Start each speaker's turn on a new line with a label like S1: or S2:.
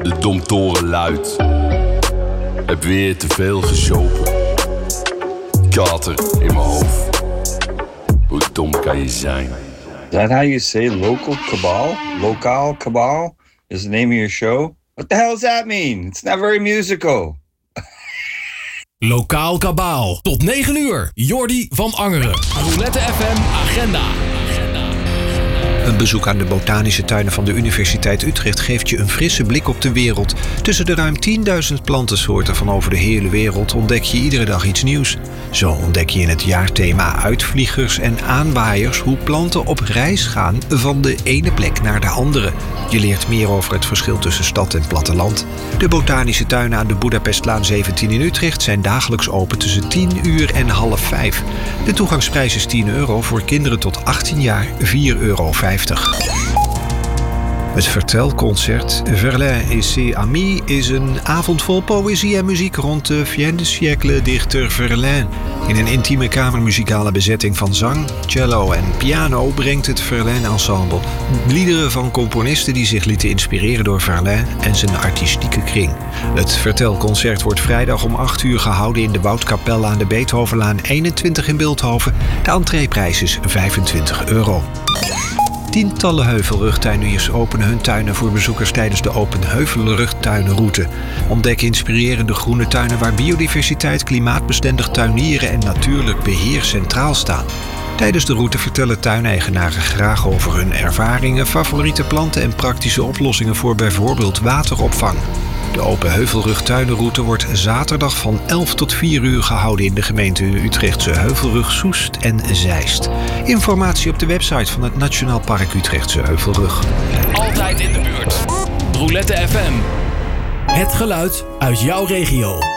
S1: De domtoren luidt. Heb weer te veel gesjopen. Kater in mijn hoofd. Hoe dom kan je zijn?
S2: Is that how you say local cabal? Lokaal cabal is the name of your show? What the hell does that mean? It's not very musical.
S3: Lokaal kabaal. Tot 9 uur. Jordi van Angeren. Roulette FM Agenda.
S4: Een bezoek aan de botanische tuinen van de Universiteit Utrecht geeft je een frisse blik op de wereld. Tussen de ruim 10.000 plantensoorten van over de hele wereld ontdek je iedere dag iets nieuws. Zo ontdek je in het jaarthema Uitvliegers en Aanwaaiers hoe planten op reis gaan van de ene plek naar de andere. Je leert meer over het verschil tussen stad en platteland. De botanische tuinen aan de Boedapestlaan 17 in Utrecht zijn dagelijks open tussen 10 uur en 4:30. De toegangsprijs is €10, voor kinderen tot 18 jaar €4,50. Het vertelconcert Verlaine et ses amis is een avond vol poëzie en muziek rond de fin de siècle-dichter Verlaine. In een intieme kamermuzikale bezetting van zang, cello en piano brengt het Verlaine Ensemble liederen van componisten die zich lieten inspireren door Verlaine en zijn artistieke kring. Het vertelconcert wordt vrijdag om 8 uur gehouden in de Woudkapel aan de Beethovenlaan 21 in Bilthoven. De entreeprijs is €25. Tientallen heuvelrugtuiniers openen hun tuinen voor bezoekers tijdens de Open Heuvelrugtuinenroute. Ontdek inspirerende groene tuinen waar biodiversiteit, klimaatbestendig tuinieren en natuurlijk beheer centraal staan. Tijdens de route vertellen tuineigenaren graag over hun ervaringen, favoriete planten en praktische oplossingen voor bijvoorbeeld wateropvang. De Open Heuvelrugtuinenroute wordt zaterdag van 11 tot 4 uur gehouden in de gemeente Utrechtse Heuvelrug, Soest en Zeist. Informatie op de website van het Nationaal Park Utrechtse Heuvelrug.
S3: Altijd in de buurt. Roulette FM. Het geluid uit jouw regio.